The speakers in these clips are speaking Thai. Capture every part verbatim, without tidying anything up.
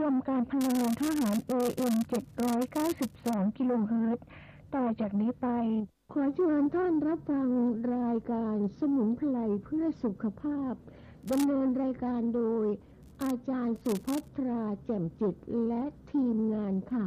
รมการพลังงานทหาร เอ เอ็ม เจ็ดร้อยเก้าสิบสอง กิโลเฮิรตซ์ต่อจากนี้ไปขอเชิญท่านรับฟังรายการสมุนไพรเพื่อสุขภาพดำเนินรายการโดยอาจารย์สุภัทราแจ่มจิตและทีมงานค่ะ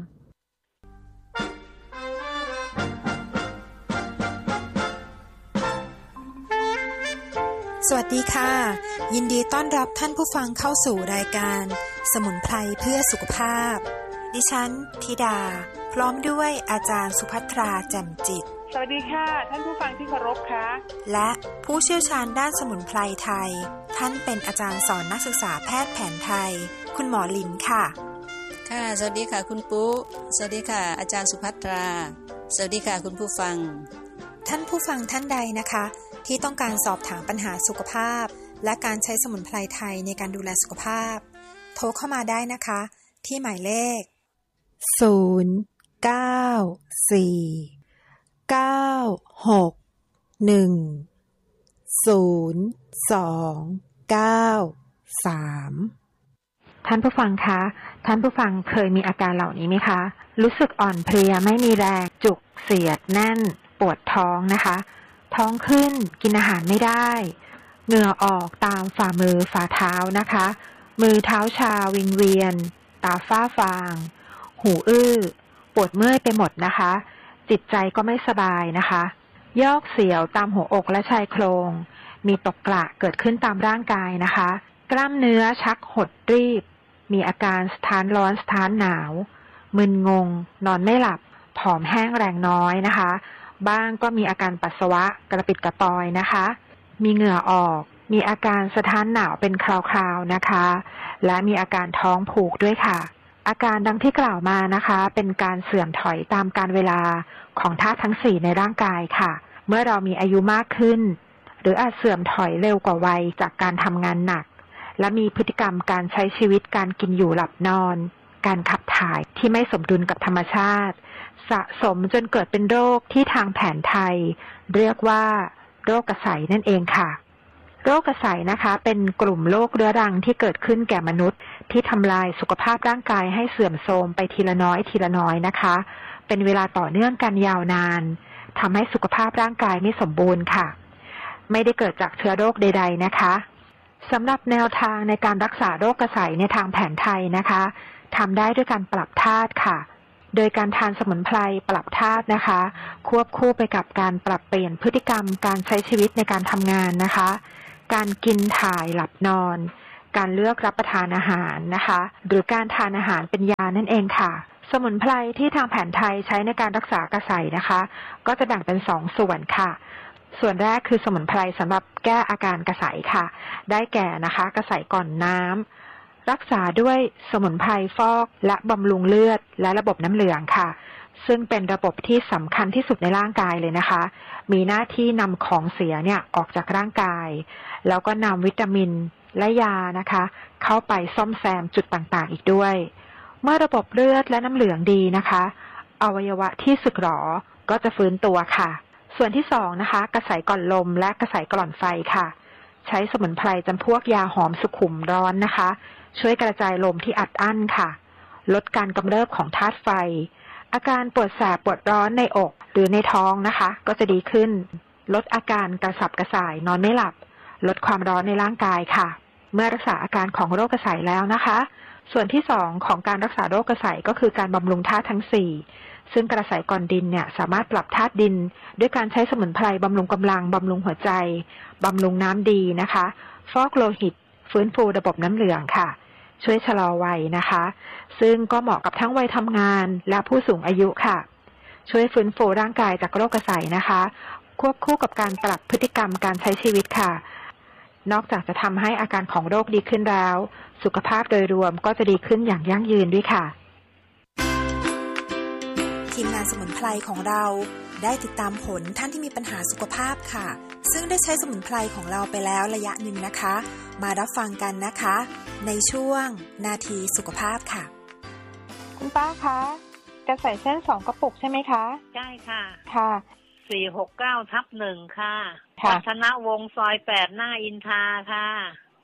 สวัสดีค่ะยินดีต้อนรับท่านผู้ฟังเข้าสู่รายการสมุนไพรเพื่อสุขภาพดิฉันธิดาพร้อมด้วยอาจารย์สุภัทราแจ่มจิตสวัสดีค่ะท่านผู้ฟังที่เคารพค่ะและผู้เชี่ยวชาญด้านสมุนไพรไทยท่านเป็นอาจารย์สอนนักศึกษาแพทย์แผนไทยคุณหมอลินค่ะค่ะสวัสดีค่ะคุณปุ๊สวัสดีค่ะอาจารย์สุภัทราสวัสดีค่ะคุณผู้ฟังท่านผู้ฟังท่านใดนะคะที่ต้องการสอบถามปัญหาสุขภาพและการใช้สมุนไพรไทยในการดูแลสุขภาพโทรเข้ามาได้นะคะที่หมายเลขศูนย์ เก้า สี่ เก้า หก หนึ่ง ศูนย์ สอง เก้า สามท่านผู้ฟังคะท่านผู้ฟังเคยมีอาการเหล่านี้ไหมคะรู้สึกอ่อนเพลียไม่มีแรงจุกเสียดแน่นปวดท้องนะคะท้องขึ้นกินอาหารไม่ได้เหงื่อออกตามฝ่ามือฝ่าเท้านะคะมือเท้าชาวิงเวียนตาฝ้าฟางหูอื้อปวดเมื่อยไปหมดนะคะจิตใจก็ไม่สบายนะคะยอกเสียวตามหัวอกและชายโครงมีตกกระเกิดขึ้นตามร่างกายนะคะกล้ามเนื้อชักหดรีบมีอาการสถานร้อนสถานหนาวมึนงงนอนไม่หลับผอมแห้งแรงน้อยนะคะบ้างก็มีอาการปัสสาวะกระปิดกระปอยนะคะมีเหงื่อออกมีอาการสถานหนาวเป็นคราวๆนะคะและมีอาการท้องผูกด้วยค่ะอาการดังที่กล่าวมานะคะเป็นการเสื่อมถอยตามกาลเวลาของธาตุทั้งสี่ในร่างกายค่ะเมื่อเรามีอายุมากขึ้นหรืออาจเสื่อมถอยเร็วกว่าวัยจากการทำงานหนักและมีพฤติกรรมการใช้ชีวิตการกินอยู่หลับนอนการขับถ่ายที่ไม่สมดุลกับธรรมชาติสะสมจนเกิดเป็นโรคที่ทางแผนไทยเรียกว่าโรคกระใสนั่นเองค่ะโรคกระใสนะคะเป็นกลุ่มโรคเรื้อรังที่เกิดขึ้นแก่มนุษย์ที่ทำลายสุขภาพร่างกายให้เสื่อมโทรมไปทีละน้อยทีละน้อยนะคะเป็นเวลาต่อเนื่องกันยาวนานทำให้สุขภาพร่างกายไม่สมบูรณ์ค่ะไม่ได้เกิดจากเชื้อโรคใดๆนะคะสำหรับแนวทางในการรักษาโรคกระใสในทางแผนไทยนะคะทำได้ด้วยการปรับธาตุค่ะโดยการทานสมุนไพรปรับธาตุนะคะควบคู่ไปกับการปรับเปลี่ยนพฤติกรรมการใช้ชีวิตในการทำงานนะคะการกินถ่ายหลับนอนการเลือกรับประทานอาหารนะคะหรือการทานอาหารเป็นยานั่นเองค่ะสมุนไพรที่ทางแผนไทยใช้ในการรักษากระใสนะคะก็จะแบ่งเป็นสองส่วนค่ะส่วนแรกคือสมุนไพรสำหรับแก้อาการกระใสค่ะได้แก่นะคะกระใสก่อนน้ำรักษาด้วยสมุนไพรฟอกและบำรุงเลือดและระบบน้ำเหลืองค่ะซึ่งเป็นระบบที่สำคัญที่สุดในร่างกายเลยนะคะมีหน้าที่นำของเสียเนี่ยออกจากร่างกายแล้วก็นำวิตามินและยานะคะเข้าไปซ่อมแซมจุดต่างๆอีกด้วยเมื่อระบบเลือดและน้ำเหลืองดีนะคะอวัยวะที่สึกหรอก็จะฟื้นตัวค่ะส่วนที่สองนะคะกระใสก่อนลมและกระใสก่อนไฟค่ะใช้สมุนไพรจำพวกยาหอมสุขุมร้อนนะคะช่วยกระจายลมที่อัดอั้นค่ะลดการกำเริบของธาตุไฟอาการปวดแสบปวดร้อนในอกหรือในท้องนะคะก็จะดีขึ้นลดอาการกระสับกระส่ายนอนไม่หลับลดความร้อนในร่างกายค่ะเมื่อรักษาอาการของโรคกระใสแล้วนะคะส่วนที่สองของการรักษาโรคกระใสก็คือการบำรุงธาตุทั้งสี่ซึ่งกระใสก่อนดินเนี่ยสามารถปรับธาตุดินด้วยการใช้สมุนไพรบำรุงกำลังบำรุงหัวใจบำรุงน้ำดีนะคะฟอกโลหิตฟื้นฟูระบบน้ำเหลืองค่ะช่วยชะลอวัยนะคะซึ่งก็เหมาะกับทั้งวัยทำงานและผู้สูงอายุค่ะช่วยฟื้นฟูร่างกายจากโรคกระใสนะคะควบคู่กับการปรับพฤติกรรมการใช้ชีวิตค่ะนอกจากจะทำให้อาการของโรคดีขึ้นแล้วสุขภาพโดยรวมก็จะดีขึ้นอย่างยั่งยืนด้วยค่ะทีมงานสมุนไพรของเราได้ติดตามผลท่านที่มีปัญหาสุขภาพค่ะซึ่งได้ใช้สมุนไพรของเราไปแล้วระยะหนึ่งนะคะมารับฟังกันนะคะในช่วงนาทีสุขภาพค่ะคุณป้าคะจะใส่เส้นสองกระปุกใช่ไหมคะใช่ค่ะค่ะสี่ หก เก้า ทับหนึ่งค่ะวัฒนวงศ์ซอยแปดหน้าอินทราค่ะ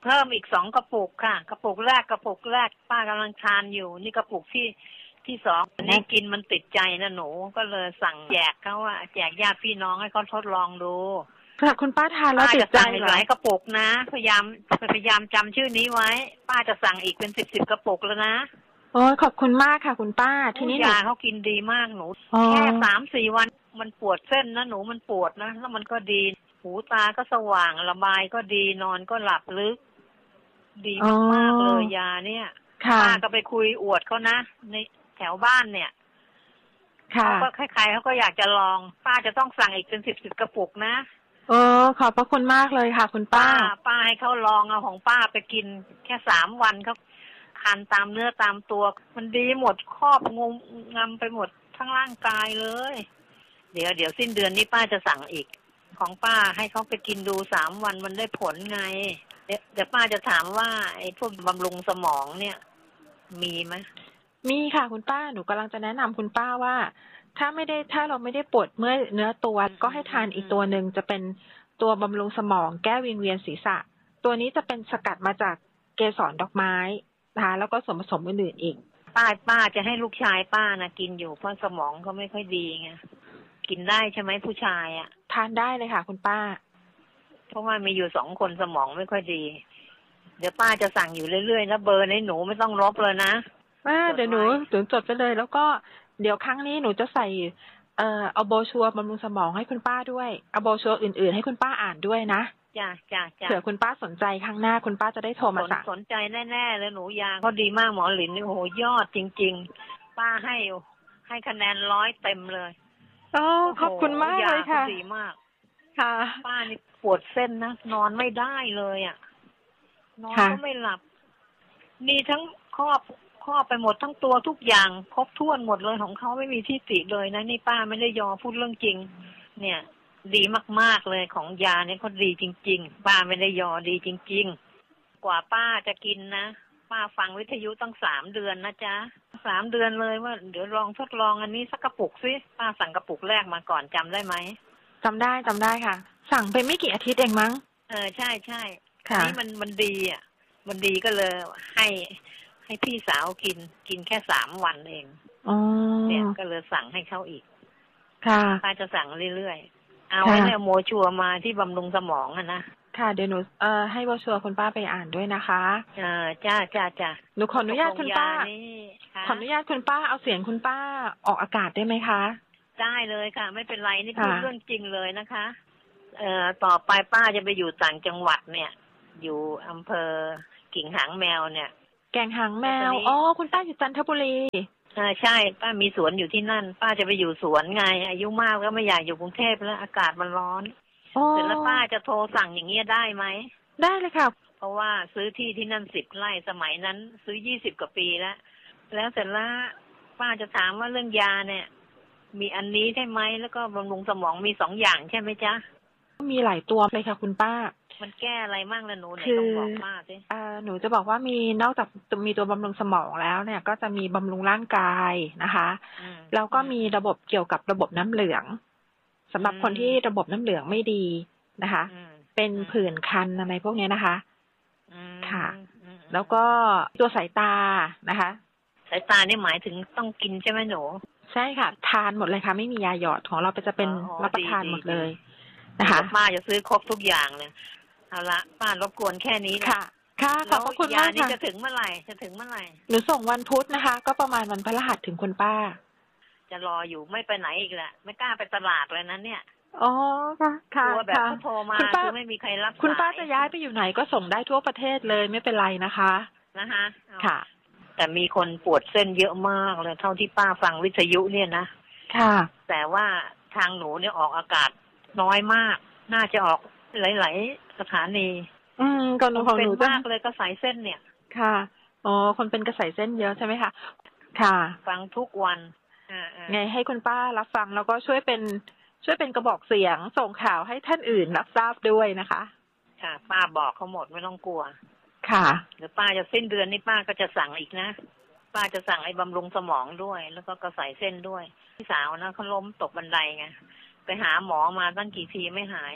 เพิ่มอีกสองกระปุกค่ะกระปุกแรกกระปุกแรกป้ากำลังทานอยู่นี่กระปุกที่ที่สองนี่กินมันติดใจนะหนูก็เลยสั่งแจกเขาว่าแจกญาติพี่น้องให้เขาทดลองดูค่ะคุณป้าทานแล้วติดใจหลายกระปุกนะพยายามพยายามจำชื่อนี้ไว้ป้าจะสั่งอีกเป็นสิบสิบกระปุกแล้วนะโอ้ขอบคุณมากค่ะคุณป้าทีนี้ยาเขากินดีมากหนูแค่สามสี่วันมันปวดเส้นนะหนูมันปวดนะแล้วมันก็ดีหูตาก็สว่างระบายก็ดีนอนก็หลับลึกดีมากๆเลยยาเนี่ยป้าก็ไปคุยอวดเขานะในแถวบ้านเนี่ยเขาก็ใครๆเขาก็อยากจะลองป้าจะต้องสั่งอีกเป็นสิบสิบกระปุกนะเออขอบพระคุณมากเลยค่ะคุณป้าป้าให้เขาลองเอาของป้าไปกินแค่สามวันเขาคันตามเนื้อตามตัวมันดีหมดครอบงมงำไปหมดทั้งร่างกายเลยเดี๋ยวเดี๋ยวสิ้นเดือนนี้ป้าจะสั่งอีกของป้าให้เขาไปกินดูสามวันมันได้ผลไงเดี๋ยวเดี๋ยวป้าจะถามว่าไอ้พวกบำรุงสมองเนี่ยมีไหมมีค่ะคุณป้าหนูกำลังจะแนะนำคุณป้าว่าถ้าไม่ได้ถ้าเราไม่ได้ปวดเมื่อยเนื้อตัวก็ให้ทานอีกตัวหนึ่งจะเป็นตัวบำรุงสมองแก้วิงเวียนศีรษะตัวนี้จะเป็นสกัดมาจากเกสรดอกไม้นะคะแล้วก็ส่วนผสมอื่นๆอีกป้าป้าจะให้ลูกชายป้านะกินอยู่เพราะสมองเขาไม่ค่อยดีไงกินได้ใช่ไหมผู้ชายอ่ะทานได้เลยค่ะคุณป้าเพราะว่ามีอยู่สองคนสมองไม่ค่อยดีเดี๋ยวป้าจะสั่งอยู่เรื่อยๆแล้วเบอร์ในหนูไม่ต้องลบเลยนะว่าเดี๋ยวหนูถึงจดไปเลยแล้วก็เดี๋ยวครั้งนี้หนูจะใส่เอ่อเอาโบชัวร์บำรุงสมองให้คุณป้าด้วยเอาโบชัวร์อื่นๆให้คุณป้าอ่านด้วยนะจ้าจ้าจ้าเผื่อคุณป้าสนใจครั้งหน้าคุณป้าจะได้โทรมาสั่งสนใจแน่ๆเลยหนูยาเขาดีมากหมอหลินนี่โอ้โหยอดจริงๆป้าให้ให้คะแนนร้อยเต็มเลยโอ้ขอบคุณมากเลยค่ะดีมากค่ะป้านี่ปวดเส้นนะนอนไม่ได้เลยอ่ะนอนก็ไม่หลับมีทั้งครอบครอบไปหมดทั้งตัวทุกอย่างครบถ้วนหมดเลยของเขาไม่มีที่ติเลยนะนี่ป้าไม่ได้ยอพูดเรื่องจริงเนี่ยดีมากๆเลยของยาเนี่ยเขาดีจริงๆป้าไม่ได้ยอดีจริงๆกว่าป้าจะกินนะป้าฟังวิทยุตั้งสามเดือนนะจ๊ะสามเดือนเลยว่าเดี๋ยวลองทดลองอันนี้สักกระปุกสิป้าสั่งกระปุกแรกมาก่อนจำได้ไหมจำได้จำได้ค่ะสั่งไปไม่กี่อาทิตย์เองมั้งเออใช่ใช่นี่มันมันดีอ่ะมันดีก็เลยให้ให้พี่สาวกินกินแค่สามวันเองเนี่ยก็เลยสั่งให้เขาอีกค่ะป้าจะสั่งเรื่อยๆเอาไว้เนี่ยโมชัวมาที่บำรุงสมองอ่ะนะค่ะเดี๋ยวหนูเอ่อให้โมชัวคุณป้าไปอ่านด้วยนะคะเออจ้าจ้าจ้าหนูขออนุญาตคุณป้าขออนุญาตคุณป้าเอาเสียงคุณป้าออกอากาศได้ไหมคะได้เลยค่ะไม่เป็นไรนี่คือเรื่องจริงเลยนะคะเอ่อต่อไปป้าจะไปอยู่ต่างจังหวัดเนี่ยอยู่อำเภอกิ่งหางแมวเนี่ยแก่งหางแมวอ๋อคุณป้าอยู่จันทบุรีอ่าใช่ป้ามีสวนอยู่ที่นั่นป้าจะไปอยู่สวนไงอายุมากก็ไม่อยากอยู่กรุงเทพแล้วอากาศมันร้อนเสร็จแล้วป้าจะโทรสั่งอย่างเงี้ยได้ไหมได้เลยค่ะเพราะว่าซื้อที่ที่นั่นสิบไร่สมัยนั้นซื้อยี่สิบกว่าปีแล้วแล้วเสร็จแล้วป้าจะถามว่าเรื่องยาเนี่ยมีอันนี้ใช่ไหมแล้วก็บำรุงสมองมีสองอย่างใช่ไหมจ๊ะมีหลายตัวเลยค่ะคุณป้ามันแก้อะไรมั่งล่ะหนูไหนต้องบอกป้าสิอ่าหนูจะบอกว่ามีนอกจากมีตัวบำรุงสมองแล้วเนี่ยก็จะมีบำรุงร่างกายนะคะแล้วก็มีระบบเกี่ยวกับระบบน้ำเหลืองสำหรับคนที่ระบบน้ำเหลืองไม่ดีนะคะเป็นผื่นคันอะไรพวกนี้นะคะค่ะแล้วก็ตัวสายตานะคะสายตานี่หมายถึงต้องกินใช่ไหมหนูใช่ค่ะทานหมดเลยค่ะไม่มียาหยอดของเราจะเป็นรับประทานหมดเลยนะคะป้าจะซื้อครบทุกอย่างเลยเอาละป้ารบกวนแค่นี้ค่ะค่ะขอบคุณมากค่ะจะถึงเมื่อไหร่จะถึงเมื่อไหร่หนูส่งวันพุธนะคะก็ประมาณวันพฤหัสถึงคุณป้าจะรออยู่ไม่ไปไหนอีกแหละไม่กล้าไปตลาดเลยนั้นเนี่ยอ๋อค่ะค่ะกลัวแบบเขาโทรมาคือไม่มีใครรับคุณป้าจะย้ายไปอยู่ไหนก็ส่งได้ทั่วประเทศเลยไม่เป็นไรนะคะนะคะค่ะแต่มีคนปวดเส้นเยอะมากเลยเท่าที่ป้าฟังวิทยุเนี่ยนะค่ะแต่ว่าทางหนูเนี่ยออกอากาศน้อยมากน่าจะออกหลายๆสถานีอืมก่อนหนูของหนูเป็นมากเลยกระสายเส้นเนี่ยค่ะอ๋อคนเป็นกระสายเส้นเยอะใช่ไหมคะค่ะฟังทุกวันไงให้คุณป้ารับฟังแล้วก็ช่วยเป็นช่วยเป็นกระบอกเสียงส่งข่าวให้ท่านอื่นรับทราบด้วยนะคะค่ะป้าบอกเขาหมดไม่ต้องกลัวค่ะเดี๋ยวป้าจะสิ้นเดือนนี้ป้าก็จะสั่งอีกนะป้าจะสั่งไอ้บำรุงสมองด้วยแล้วก็กระสายเส้นด้วยพี่สาวนะเขาล้มตกบันไดไงไปหาหมอมาตั้งกี่ทีไม่หาย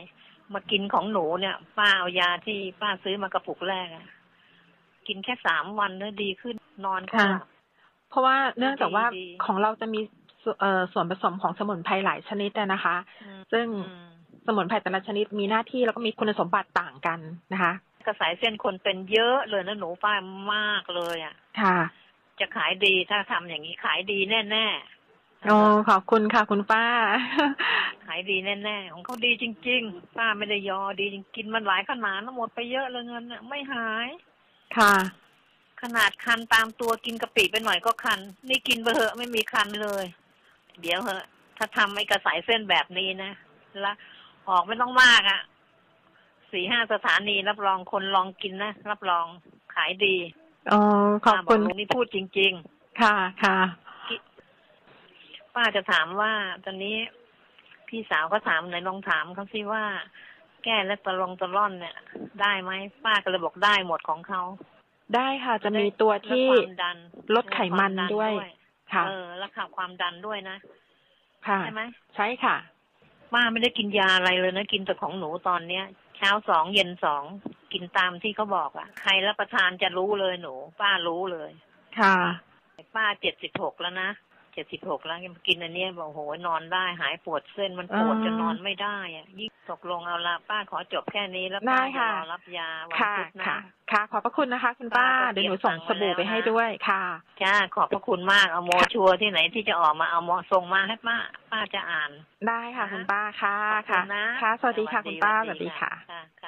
มากินของหนูเนี่ยป้าเอายาที่ป้าซื้อมากระปุกแรกอะกินแค่สามวันแล้วดีขึ้นนอนก็หลับเพราะว่าเนื่องจากว่าของเราจะมีเอ่อส่วนผสมของสมุนไพรหลายชนิดนะคะซึ่งสมุนไพรแต่ละชนิดมีหน้าที่แล้วก็มีคุณสมบัติต่างกันนะคะกระสายเส้นคนเป็นเยอะเลยนะหนูป้ามากเลยอ่ะค่ะจะขายดีถ้าทำอย่างนี้ขายดีแน่ๆโอ้ขอบคุณค่ะคุณป้าขายดีแน่ๆของเขาดีจริงๆป้าไม่ได้ยอดีจริงกินมันหลายขนาดหมดไปเยอะเลยเงินน่ะไม่หายค่ะขนาดคันตามตัวกินกะปิไปหน่อยก็คันนี่กินไปเหอะไม่มีคันเลยเดี๋ยวเหอะถ้าทำไอ้กระสายเส้นแบบนี้นะแล้วออกไม่ต้องมากอ่ะสี่ห้าสถานีรับรองคนลองกินนะรับรองขายดีอ๋อขอบคุณนี่พูดจริงๆค่ะค่ะป้าจะถามว่าตอนนี้พี่สาวก็ถามไหนลองถามเขาสิว่าแก้และตะลงตะล่อนเนี่ยได้ไหมป้าก็เลยบอกได้หมดของเขาได้ค่ะจะมีตัวที่ลดไขมันด้วยค่ะเออแล้วขับความดันด้วยนะค่ะใช่ไหมใช่ค่ะป้าไม่ได้กินยาอะไรเลยนะกินแต่ของหนูตอนเนี้ยเช้าสองเย็นสองกินตามที่เขาบอกอ่ะใครรับประทานจะรู้เลยหนูป้ารู้เลยค่ะป้าเจ็ดสิบหกแล้วนะเจ็ดสิบหกแล้วกินอันนี้บอกโหนอนได้หายปวดเส้นมันปวดจนนอนไม่ได้อ่ะยิ่งตกลงเอาละป้าขอจบแค่นี้แล้วป้าจะรอรับยาวันพุธนะค่ะขอบพระคุณนะคะคุณป้าเดี๋ยวหนูส่งสบู่ไปให้ด้วยค่ะจ้าขอบพระคุณมากเอาโมชัวที่ไหนที่จะออกมาเอาโมส่งมาให้ป้าป้าจะอ่านได้ค่ะคุณป้าค่ะค่ะค่ะสวัสดีค่ะคุณป้าสวัสดีค่ะค่ะ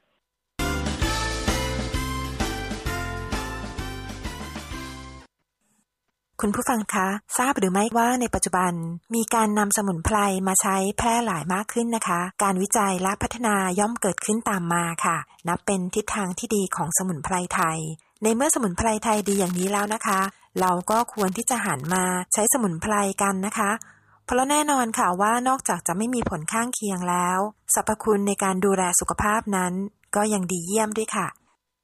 คุณผู้ฟังคะทราบหรือไม่ว่าในปัจจุบันมีการนำสมุนไพรมาใช้แพร่หลายมากขึ้นนะคะการวิจัยและพัฒนาย่อมเกิดขึ้นตามมาค่ะนับเป็นทิศทางที่ดีของสมุนไพรไทยในเมื่อสมุนไพรไทยดีอย่างนี้แล้วนะคะเราก็ควรที่จะหันมาใช้สมุนไพรกันนะคะเพราะแน่นอนค่ะว่านอกจากจะไม่มีผลข้างเคียงแล้วสรรพคุณในการดูแลสุขภาพนั้นก็ยังดีเยี่ยมด้วยค่ะ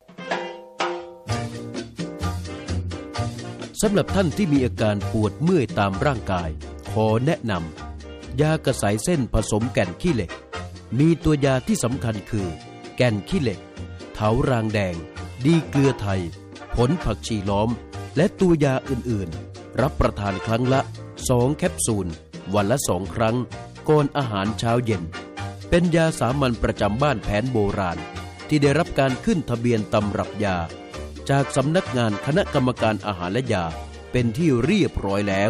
สำหรับท่านที่มีอาการปวดเมื่อยตามร่างกายขอแนะนำยากระสายเส้นผสมแก่นขี้เหล็กมีตัวยาที่สำคัญคือแก่นขี้เหล็กเถารางแดงดีเกลือไทยผลผักชีล้อมและตัวยาอื่นๆรับประทานครั้งละสองแคปซูลวันละสองครั้งก่อนอาหารเช้าเย็นเป็นยาสามัญประจำบ้านแผนโบราณที่ได้รับการขึ้นทะเบียนตำรับยาจากสำนักงานคณะกรรมการอาหารและยาเป็นที่เรียบร้อยแล้ว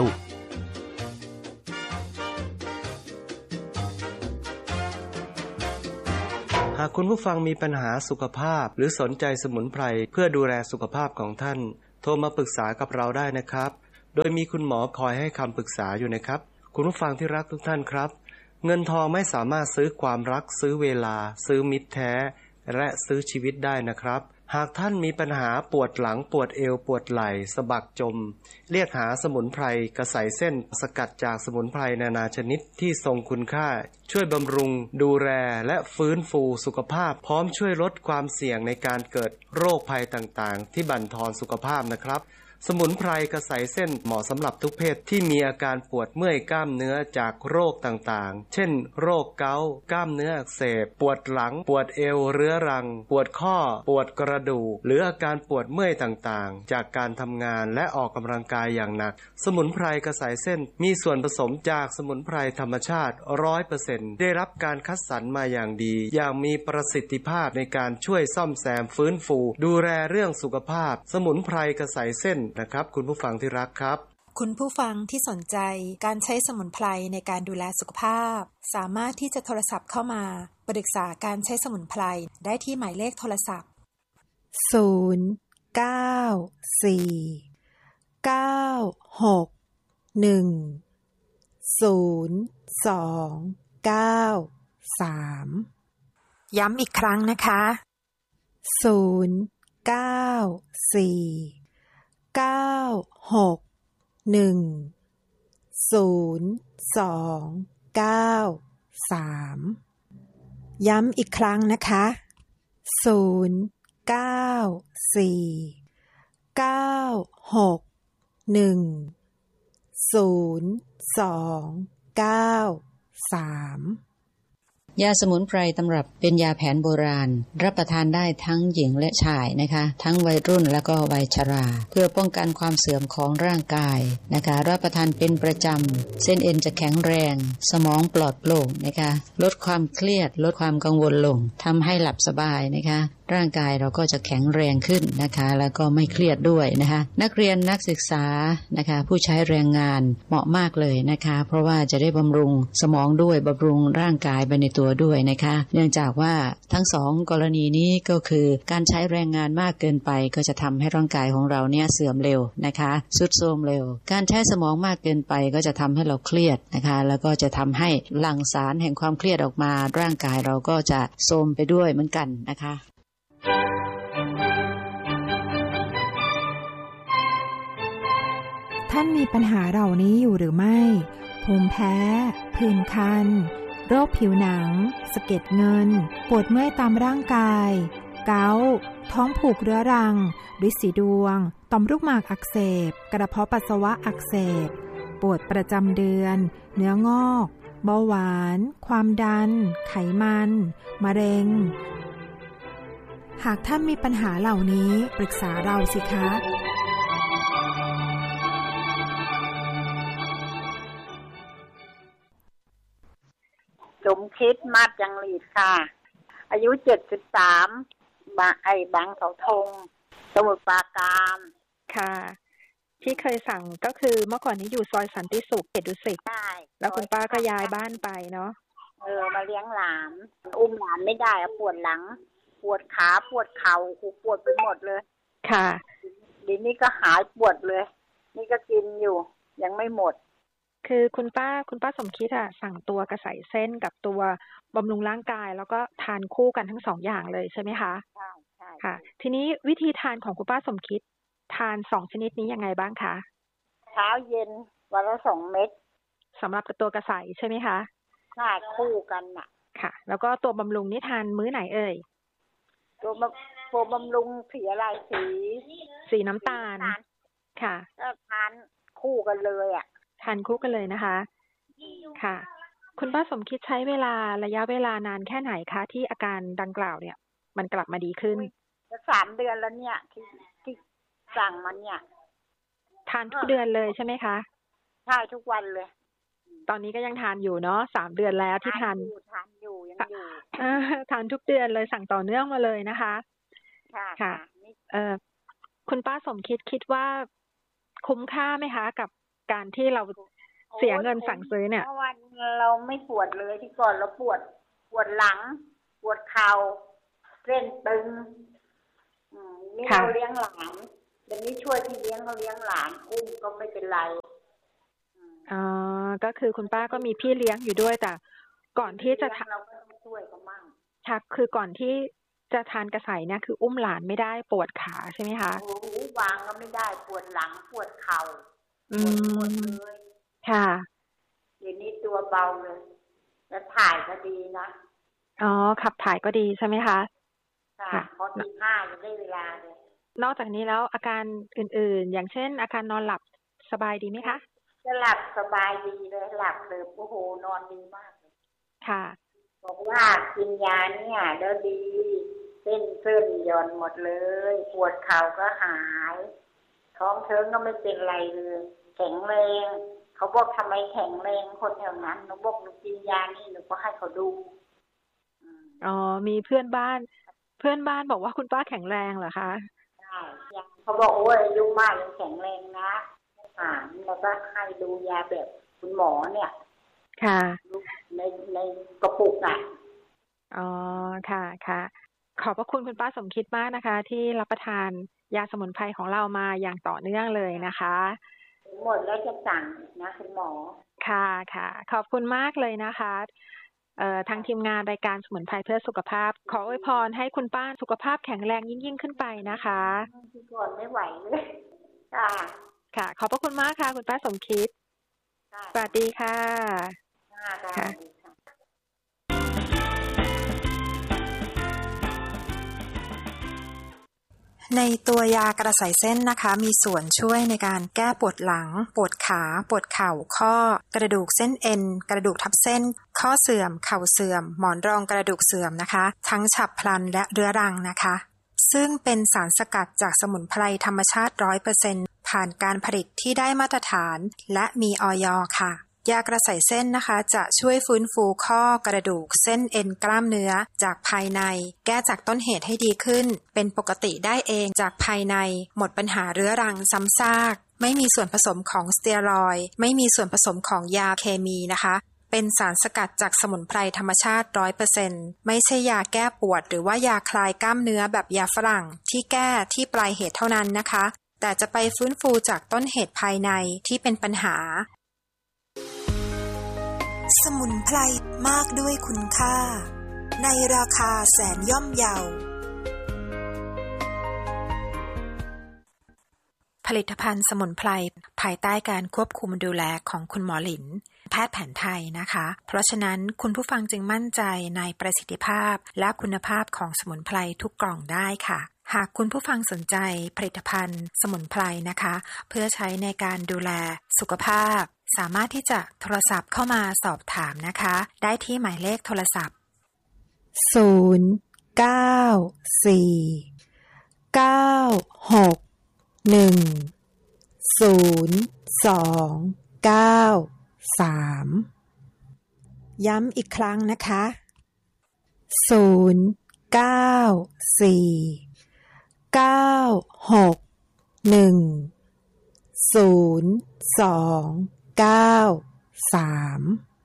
หากคุณผู้ฟังมีปัญหาสุขภาพหรือสนใจสมุนไพรเพื่อดูแลสุขภาพของท่านโทรมาปรึกษากับเราได้นะครับโดยมีคุณหมอคอยให้คำปรึกษาอยู่นะครับคุณผู้ฟังที่รักทุกท่านครับเงินทองไม่สามารถซื้อความรักซื้อเวลาซื้อมิตรแท้และซื้อชีวิตได้นะครับหากท่านมีปัญหาปวดหลังปวดเอวปวดไหล่สะบักจมเรียกหาสมุนไพรกระสายเส้นสกัดจากสมุนไพรนานาชนิดที่ทรงคุณค่าช่วยบำรุงดูแลและฟื้นฟูสุขภาพพร้อมช่วยลดความเสี่ยงในการเกิดโรคภัยต่างๆที่บั่นทอนสุขภาพนะครับสมุนไพรกระสายเส้นเหมาะสำหรับทุกเพศที่มีอาการปวดเมื่อยกล้ามเนื้อจากโรคต่างๆเช่นโรคเกาต์กล้ามเนื้ออักเสบปวดหลังปวดเอวเรื้อรังปวดข้อปวดกระดูกหรืออาการปวดเมื่อยต่างๆจากการทำงานและออกกำลังกายอย่างหนักสมุนไพรกระสายเส้นมีส่วนผสมจากสมุนไพรธรรมชาติ ร้อยเปอร์เซ็นต์ ได้รับการคัดสรรมาอย่างดีอย่างมีประสิทธิภาพในการช่วยซ่อมแซมฟื้นฟูดูแลเรื่องสุขภาพสมุนไพรกระสายเส้นนะครับคุณผู้ฟังที่รักครับคุณผู้ฟังที่สนใจการใช้สมุนไพรในการดูแลสุขภาพสามารถที่จะโทรศัพท์เข้ามาปรึกษาการใช้สมุนไพรได้ที่หมายเลขโทรศัพท์ศูนย์ เก้า สี่ เก้า หก หนึ่ง ศูนย์ สอง เก้า สามย้ำอีกครั้งนะคะศูนย์ เก้า สี่ เก้า หก หนึ่ง ศูนย์ สอง เก้า สามย้ำอีกครั้งนะคะศูนย์ เก้า สี่ เก้า หก หนึ่ง ศูนย์ สอง เก้า สามยาสมุนไพรตำรับเป็นยาแผนโบราณรับประทานได้ทั้งหญิงและชายนะคะทั้งวัยรุ่นและก็วัยชราเพื่อป้องกันความเสื่อมของร่างกายนะคะรับประทานเป็นประจำเส้นเอ็นจะแข็งแรงสมองปลอดโปร่งนะคะลดความเครียดลดความกังวลลงทำให้หลับสบายนะคะร่างกายเราก็จะแข็งแรงขึ้นนะคะแล้วก็ไม่เครียดด้วยนะคะนักเรียนนักศึกษานะคะผู้ใช้แรงงานเหมาะมากเลยนะคะเพราะว่าจะได้บำรุงสมองด้วยบำรุงร่างกายไปในตัวด้วยนะคะเนื่องจากว่าทั้งสองกรณีนี้ก็คือการใช้แรงงานมากเกินไปก็จะทำให้ร่างกายของเราเนี่ยเสื่อมเร็วนะคะทรุดโทรมเร็วการใช้สมองมากเกินไปก็จะทำให้เราเครียดนะคะแล้วก็จะทำให้หลั่งสารแห่งความเครียดออกมาร่างกายเราก็จะโทรมไปด้วยเหมือนกันนะคะท่านมีปัญหาเหล่านี้อยู่หรือไม่ภูมิแพ้ผื่นคันโรคผิวหนังสะเก็ดเงินปวดเมื่อยตามร่างกายเกาต์ท้องผูกเรื้อรังฤทธิ์สีดวงต่อมลูกหมากอักเสบกระเพาะปัสสาวะอักเสบปวดประจำเดือนเนื้องอกเบาหวานความดันไขมันมะเร็งหากท่านมีปัญหาเหล่านี้ปรึกษาเราสิคะสมคิดมาดยังหลีดค่ะอายุเจ็ดสิบสามบางไอ้บางเสาธงสมุทรปราการค่ะที่เคยสั่งก็คือเมื่อก่อนนี้อยู่ซอยสันติสุขเขตดุสิตใช่แล้วคุณป้าก็ย้ายบ้านไปเนาะเออมาเลี้ยงหลานอุ้มหลานไม่ได้ปวดหลังปวดขาปวดเข่าหูปวดไปหมดเลยค่ะดีนี้ก็หายปวดเลยนี่ก็กินอยู่ยังไม่หมดคือคุณป้าคุณป้าสมคิดอะสั่งตัวกระใสเส้นกับตัวบำรุงร่างกายแล้วก็ทานคู่กันทั้งสองอย่างเลยใช่ไหมคะใช่ใช่ค่ะทีนี้วิธีทานของคุณป้าสมคิดทานสองชนิดนี้ยังไงบ้างคะเช้าเย็นวันละสองเม็ดสำหรับตัวกระใสใช่ไหมคะใช่คู่กันน่ะค่ะแล้วก็ตัวบำรุงนี่ทานมื้อไหนเอ่ยตัวตัวบำรุงสีอะไรสีสีน้ำตาลค่ะก็ทานคู่กันเลยอ่ะทานคู่กันเลยนะคะค่ะคุณป้าสมคิดใช้เวลาระยะเวลานานแค่ไหนคะที่อาการดังกล่าวเนี่ยมันกลับมาดีขึ้นสามเดือนแล้วเนี่ยที่ที่สั่งมันเนี่ยทานทุกเดือนเลยใช่ไหมคะใช่ทุกวันเลยตอนนี้ก็ยังทานอยู่เนาะสามเดือนแล้วที่ทานทานอยู่ยังอยู่ทานทุกเดือนเลยสั่งต่อเนื่องมาเลยนะคะค่ะค่ะเออคุณป้าสมคิดคิดว่าคุ้มค่าไหมคะกับการที่เราเสียเงินสั่งซื้อเนี่ยเพราะว่าเราไม่ปวดเลยที่ก่อนเราปวดปวดหลังปวดเข่าเส้นตึงนี่เราเลี้ยงหลานเดี๋ยวนี้ช่วยที่เลี้ยงเขาเลี้ยงหลานอุ้มก็ไม่เป็นไรอ๋อก็คือคุณป้าก็มีพี่เลี้ยงอยู่ด้วยแต่ก่อนที่จะเราก็ต้องช่วยเขามั่งค่ะคือก่อนที่จะทานกระใสเนี่ยคืออุ้มหลานไม่ได้ปวดขาใช่ไหมคะโอ้วางก็ไม่ได้ปวดหลังปวดเข่าอืมค่ะเดี๋ยวนี้ตัวเบาเลยแล้วถ่ายก็ดีนะอ๋อขับถ่ายก็ดีใช่ไหมคะค่ะพอตีห้าจะได้เวลาเลยนอกจากนี้แล้วอาการอื่นๆอย่างเช่นอาการนอนหลับสบายดีไหมคะจะหลับสบายดีเลยหลับเลยโอ้โหนอนดีมากเลยค่ะบอกว่ากินยาเนี่ยแล้วดีเส้นเส้นหย่อนหมดเลยปวดเข่าก็หายท้องเทิงก็ไม่เป็นไรเลยแข็งแรงเขาบอกทำไมแข็งแรงคนแถวนั้นหนูบอกหนูกินยานี่หนูก็ให้เขาดูอ๋อมีเพื่อนบ้านเพื่อนบ้านบอกว่าคุณป้าแข็งแรงเหรอคะใช่เขาบอกโอ้ยอายุมากยังแข็งแรงนะอ่าแล้วก็ให้ดูยาแบบคุณหมอเนี่ยค่ะในในกระปุกอ่ะอ๋อค่ะค่ะขอบพระคุณคุณป้าสมคิดมากนะคะที่รับประทานยาสมุนไพรของเรามาอย่างต่อเนื่องเลยนะคะหมดแล้วจะสั่งนะคุณหมอค่ะค่ะขอบคุณมากเลยนะคะเอ่อทางทีมงานรายการสมุนไพรเพื่อสุขภาพขออวยพรให้คุณป้าสุขภาพแข็งแรงยิ่งยิ่งขึ้นไปนะคะก่อนไม่ไหวเลยค่ะค่ะขอบพระคุณมากค่ะคุณป้าสมคิดสวัสดีค่ะค่ะในตัวยากระใสเส้นนะคะมีส่วนช่วยในการแก้ปวดหลังปวดขาปวดเข่าข้อกระดูกเส้นเอ็นกระดูกทับเส้นข้อเสื่อมเข่าเสื่อมหมอนรองกระดูกเสื่อมนะคะทั้งฉับพลันและเรื้อรังนะคะซึ่งเป็นสารสกัดจากสมุนไพรธรรมชาติ ร้อยเปอร์เซ็นต์ ผ่านการผลิตที่ได้มาตรฐานและมีอย.ค่ะยากระใสเส้นนะคะจะช่วยฟื้นฟูข้อกระดูกเส้นเอ็นกล้ามเนื้อจากภายในแก้จากต้นเหตุให้ดีขึ้นเป็นปกติได้เองจากภายในหมดปัญหาเรื้อรังซ้ำซากไม่มีส่วนผสมของสเตียรอยด์ไม่มีส่วนผสมของยาเคมีนะคะเป็นสารสกัดจากสมุนไพรธรรมชาติ ร้อยเปอร์เซ็นต์ ไม่ใช่ยาแก้ปวดหรือว่ายาคลายกล้ามเนื้อแบบยาฝรั่งที่แก้ที่ปลายเหตุเท่านั้นนะคะแต่จะไปฟื้นฟูจากต้นเหตุภายในที่เป็นปัญหาสมุนไพรมากด้วยคุณค่าในราคาแสนย่อมเยาผลิตภัณฑ์สมุนไพรภายใต้การควบคุมดูแลของคุณหมอหลินแพทย์แผนไทยนะคะเพราะฉะนั้นคุณผู้ฟังจึงมั่นใจในประสิทธิภาพและคุณภาพของสมุนไพรทุกกล่องได้ค่ะหากคุณผู้ฟังสนใจผลิตภัณฑ์สมุนไพรนะคะเพื่อใช้ในการดูแลสุขภาพสามารถที่จะโทรศัพท์เข้ามาสอบถามนะคะได้ที่หมายเลขโทรศัพท์ศูนย์ เก้า สี่ เก้า หก หนึ่ง ศูนย์ สอง เก้า สามย้ำอีกครั้งนะคะศูนย์ เก้า สี่ เก้า หก หนึ่ง ศูนย์ สอง เก้า สาม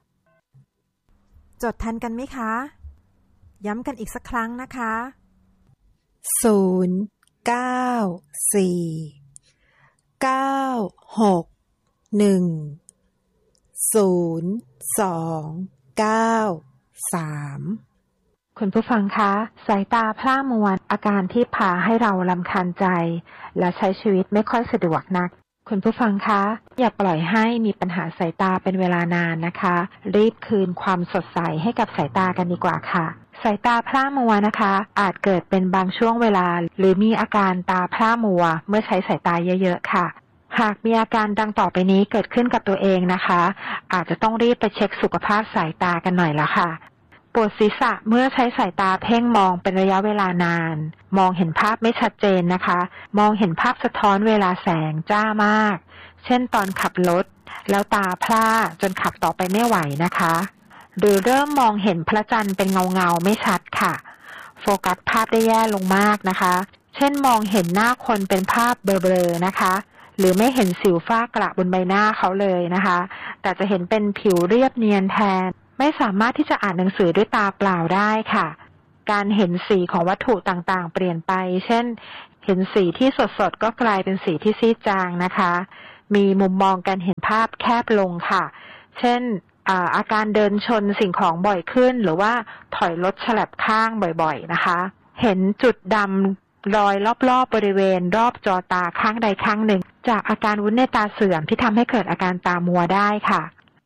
จดทันกันไหมคะย้ำกันอีกสักครั้งนะคะศูนย์ เก้า สี่ เก้า หก หนึ่ง ศูนย์ สอง เก้า สามคุณผู้ฟังคะสายตาพร่ามัวอาการที่พาให้เรารำคาญใจและใช้ชีวิตไม่ค่อยสะดวกนักคุณผู้ฟังคะอย่าปล่อยให้มีปัญหาสายตาเป็นเวลานานนะคะรีบคืนความสดใสให้กับสายตากันดีกว่าค่ะสายตาพร่ามัวนะคะอาจเกิดเป็นบางช่วงเวลาหรือมีอาการตาพร่ามัวเมื่อใช้สายตาเยอะๆค่ะหากมีอาการดังต่อไปนี้เกิดขึ้นกับตัวเองนะคะอาจจะต้องรีบไปเช็คสุขภาพสายตากันหน่อยละค่ะปวดศีรษะเมื่อใช้สายตาเพ่งมองเป็นระยะเวลานานมองเห็นภาพไม่ชัดเจนนะคะมองเห็นภาพสะท้อนเวลาแสงจ้ามากเช่นตอนขับรถแล้วตาพร่าจนขับต่อไปไม่ไหวนะคะหรือเริ่มมองเห็นพระจันทร์เป็นเงาๆไม่ชัดค่ะโฟกัสภาพได้แย่ลงมากนะคะเช่นมองเห็นหน้าคนเป็นภาพเบลอๆนะคะหรือไม่เห็นสิวฝ้ากระบนใบหน้าเขาเลยนะคะแต่จะเห็นเป็นผิวเรียบเนียนแทนไม่สามารถที่จะอ่านหนังสือด้วยตาเปล่าได้ค่ะการเห็นสีของวัตถุต่างๆเปลี่ยนไปเช่นเห็นสีที่สดๆก็กลายเป็นสีที่ซีดจางนะคะมีมุมมองการเห็นภาพแคบลงค่ะเช่น อา, อาการเดินชนสิ่งของบ่อยขึ้นหรือว่าถอยรถฉลับข้างบ่อยๆนะคะเห็นจุดดำรอยรอบๆ บบริเวณรอบจอตาข้างใดข้างหนึ่งจากอาการวุ้นในตาเสื่อมที่ทำให้เกิดอาการตามัวได้ค่ะ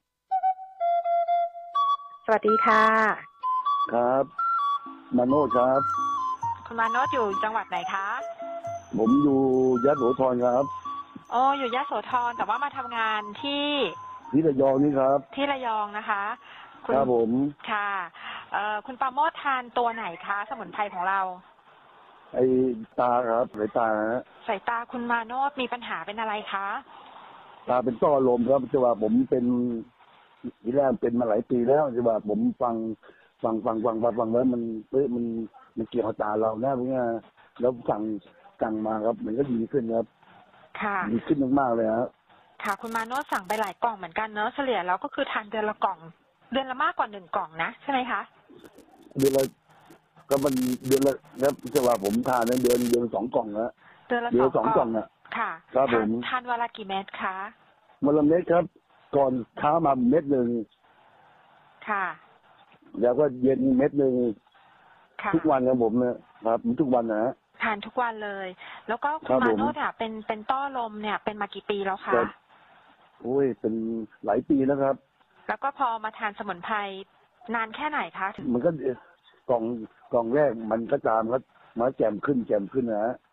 สวัสดีค่ะครับมาโนดครับคุณมาโนดอยู่จังหวัดไหนคะผมอยู่ยะโสธรครับอ๋ออยู่ยะโสธรแต่ว่ามาทำงานที่ที่ระยองนี่ครับที่ระยองนะคะครับผมค่ะเอ่อคุณปราโมททานตัวไหนคะสมุนไพรของเราไอ้ตาครับสายตาฮะสายตาคุณมาโนดมีปัญหาเป็นอะไรคะตาเป็นต้อลมครับจะว่าผมเป็นทีแรกเป็นมาหลายปีแล้วจะว่าผมฟังฟังฟังฟังฟังฟังแล้วมันเอ๊ะมันมันเกี่ยวกับตาเราแน่พวกนี้แล้วสั่งสั่งมาครับมันก็ดีขึ้นครับค่ะดีขึ้นมากๆเลยครับค่ะคุณมาโนสั่งไปหลายกล่องเหมือนกันเนอะเฉลี่ยแล้วก็คือทานเดือนละกล่องเดือนละมากกว่าหนึ่งกล่องนะใช่ไหมคะเดือนละก็มันเดือนละครับจะว่าผมทานเดือนเดือนสองกล่องนะเดือนละสองกล่องอ่ะค่ะครับผมทานวันละกี่เม็ดคะวันละเม็ดครับก่อนเช้ามาเม็ดหนึ่งค่ะแล้วก็เย็นเม็ดหนึ่งทุกวันครับผมนะครับทุกวันนะทานทุกวันเลยแล้วก็คุณมาโนเนี่ยเป็นเป็นต้อลมเนี่ยเป็นมากี่ปีแล้วคะโอ้ยเป็นหลายปีแล้วครับแล้วก็พอมาทานสมุนไพรนานแค่ไหนคะถึงมันก็กล่องกล่องแรกมันก็ตามครับมาแจ่มขึ้นแจ่มขึ้นนะ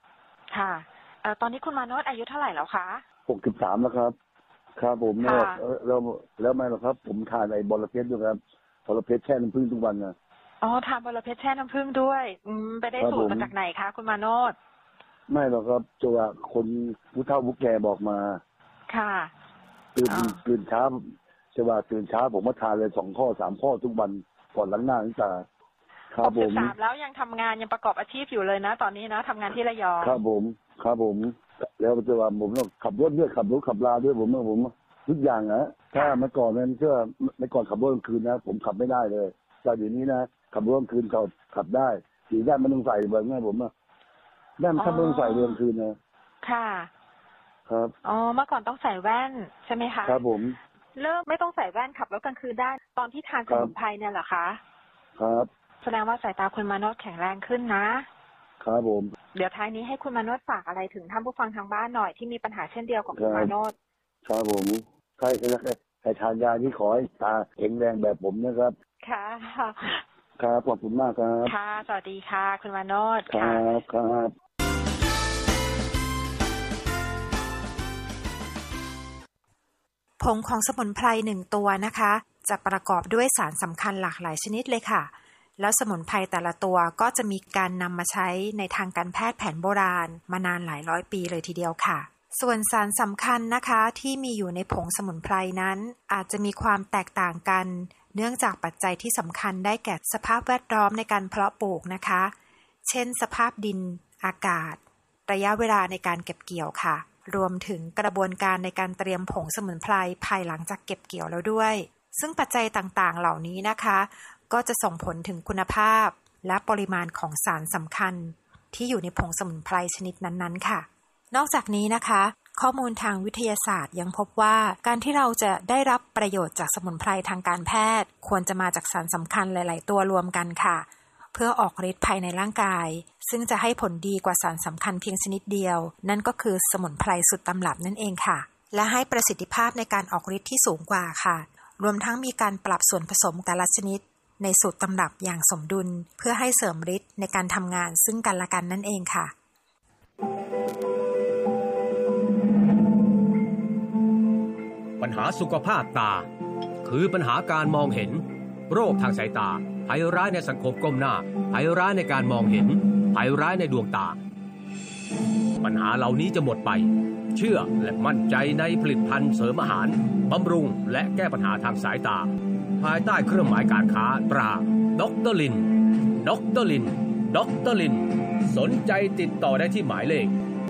ค่ะเอ่อตอนนี้คุณมาโนชอายุเท่าไหร่แล้วคะหกสิบสามแล้วครับครับผมเนี่ยแล้วแล้วไม่หรอกครับผมทานไอ้บอระเพ็ดด้วยครับบอระเพ็ดแช่น้ำผึ้งทุกวันนะอ๋อทานบอระเพ็ดแช่น้ำผึ้งด้วยอืมไปได้สูตรมาจากไหนคะคุณมาโนชไม่หรอกครับจะว่าคนผู้เฒ่าผู้แก่บอกมาค่ะตื่นตื่นเช้าจะว่าตื่นเช้าผมมาทานเลยสองข้อสามข้อทุกวันก่อนล้างหน้าล้างตาครับผมสามแล้วยังทำงานยังประกอบอาชีพอยู่เลยนะตอนนี้นะทำงานที่ระยองครับผมครับผมแล้วจะว่าผมต้องขับรถด้วยขับรถขับลาด้วยผมผมทุกอย่างนะถ้าเมื่อก่อนนั้นเชื่อเมื่อก่อนขับรถกลางคืนนะผมขับไม่ได้เลยแต่เดี๋ยวนี้นะขับรถกลางคืนเขาขับได้สีด้านมันต้องใส่แบบนี้ผมอะด้านถ้าไม่ต้องใส่เรื่องคืนนะค่ะครับอ๋อเมื่อก่อนต้องใส่แว่นใช่ไหมคะครับผมเริ่มไม่ต้องใส่แว่นขับรถกลางคืนได้ตอนที่ทานสมุนไพรเนี่ยเหรอคะครับแสดงว่าสายตาคุณมาโนชแข็งแรงขึ้นนะครับผมเดี๋ยวท้ายนี้ให้คุณมาโนชฝากอะไรถึงท่านผู้ฟังทางบ้านหน่อยที่มีปัญหาเช่นเดียวกับคุณมาโนชครับผมใครใครทานยาที่ขอให้ตาแข็งแรงแบบผมนะครับค่ะครับขอบคุณมากครับค่ะสวัสดีค่ะคุณมาโนชครับครับผงของสมุนไพรหนึ่งตัวนะคะจะประกอบด้วยสารสำคัญหลากหลายชนิดเลยค่ะแล้วสมุนไพรแต่ละตัวก็จะมีการนำมาใช้ในทางการแพทย์แผนโบราณมานานหลายร้อยปีเลยทีเดียวค่ะส่วนสารสำคัญนะคะที่มีอยู่ในผงสมุนไพรนั้นอาจจะมีความแตกต่างกันเนื่องจากปัจจัยที่สำคัญได้แก่สภาพแวดล้อมในการเพาะปลูกนะคะเช่นสภาพดินอากาศระยะเวลาในการเก็บเกี่ยวค่ะรวมถึงกระบวนการในการเตรียมผงสมุนไพรภายหลังจากเก็บเกี่ยวแล้วด้วยซึ่งปัจจัยต่างๆเหล่านี้นะคะก็จะส่งผลถึงคุณภาพและปริมาณของสารสำคัญที่อยู่ในผงสมุนไพรชนิดนั้นๆค่ะนอกจากนี้นะคะข้อมูลทางวิทยาศาสตร์ยังพบว่าการที่เราจะได้รับประโยชน์จากสมุนไพรทางการแพทย์ควรจะมาจากสารสำคัญหลายๆตัวรวมกันค่ะเพื่อออกฤทธิ์ภายในร่างกายซึ่งจะให้ผลดีกว่าสารสำคัญเพียงชนิดเดียวนั่นก็คือสมุนไพรสุดตำรับนั่นเองค่ะและให้ประสิทธิภาพในการออกฤทธิ์ที่สูงกว่าค่ะรวมทั้งมีการปรับส่วนผสมแต่ละชนิดในสูตรตำรับอย่างสมดุลเพื่อให้เสริมฤทธิ์ในการทำงานซึ่งกันและกันนั่นเองค่ะปัญหาสุขภาพตาคือปัญหาการมองเห็นโรคทางสายตาภัยร้ายในสังคมก้มหน้าภัยร้ายในการมองเห็นภัยร้ายในดวงตาปัญหาเหล่านี้จะหมดไปเชื่อและมั่นใจในผลิตภัณฑ์เสริมอาหารบำรุงและแก้ปัญหาทางสายตาภายใต้เครื่องหมายการค้าตราด็อกเตอร์ลินด็อกเตอร์ลินด็อกเตอร์ลินสนใจติดต่อได้ที่หมายเลข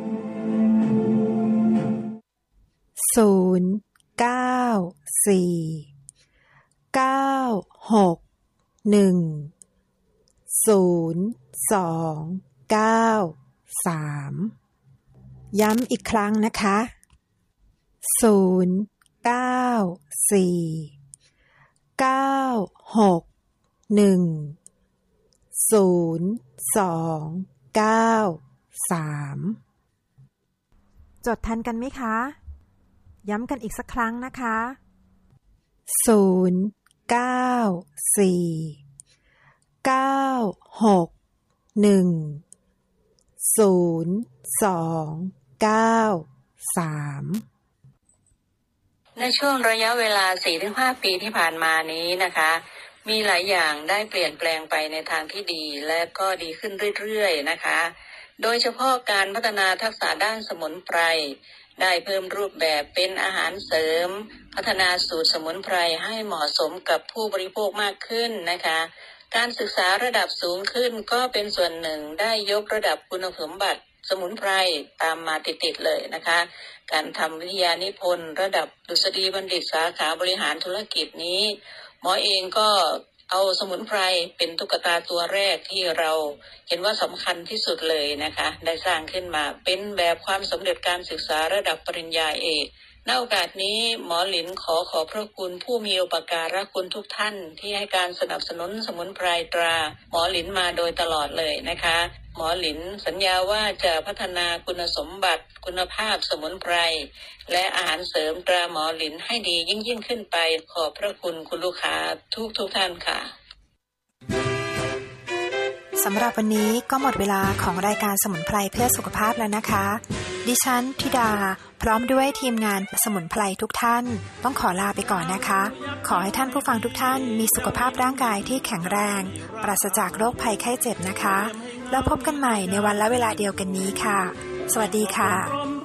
ศูนย์เก้าสี่เก้าหกหนึ่งศูนย์สองเก้าสามย้ำอีกครั้งนะคะศูนย์เก้าสี่เก้าหกหนึ่งศูนย์สองเก้าสามจดทันกันไหมคะย้ำกันอีกสักครั้งนะคะศูนย์เก้าสี่เก้าหกหนึ่งศูนย์สองเก้าสามในช่วงระยะเวลา สี่ถึงห้า ปีที่ผ่านมานี้นะคะมีหลายอย่างได้เปลี่ยนแปลงไปในทางที่ดีและก็ดีขึ้นเรื่อยๆนะคะโดยเฉพาะการพัฒนาทักษะด้านสมุนไพรได้เพิ่มรูปแบบเป็นอาหารเสริมพัฒนาสูตรสมุนไพรให้เหมาะสมกับผู้บริโภคมากขึ้นนะคะการศึกษาระดับสูงขึ้นก็เป็นส่วนหนึ่งได้ยกระดับคุณสมบัติสมุนไพรตามมาติดๆเลยนะคะการทำวิทยานิพนธ์ระดับดุษฎีบัณฑิตสาขาบริหารธุรกิจนี้หมอเองก็เอาสมุนไพรเป็นตุ๊กตาตัวแรกที่เราเห็นว่าสำคัญที่สุดเลยนะคะได้สร้างขึ้นมาเป็นแบบความสำเร็จการศึกษาระดับปริญญาเอกณโอกาสนี้หมอหลินขอขอบพระคุณผู้มีอุปการะคุณทุกท่านที่ให้การสนับสนุนสมุนไพรตราหมอหลินมาโดยตลอดเลยนะคะหมอหลินสัญญาว่าจะพัฒนาคุณสมบัติคุณภาพสมุนไพรและอาหารเสริมตราหมอหลินให้ดียิ่งยิ่งขึ้นไปขอบพระคุณคุณลูกค้าทุกทุกท่านค่ะสำหรับวันนี้ก็หมดเวลาของรายการสมุนไพรเพื่อสุขภาพแล้วนะคะดิฉันธิดาพร้อมด้วยทีมงานสมุนไพรทุกท่านต้องขอลาไปก่อนนะคะขอให้ท่านผู้ฟังทุกท่านมีสุขภาพร่างกายที่แข็งแรงปราศจากโรคภัยไข้เจ็บนะคะแล้วพบกันใหม่ในวันและเวลาเดียวกันนี้ค่ะสวัสดีค่ะ